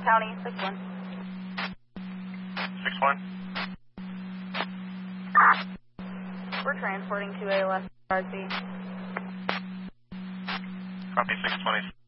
County, 6-1. 6-1. We're transporting to ALS RC. Copy 620.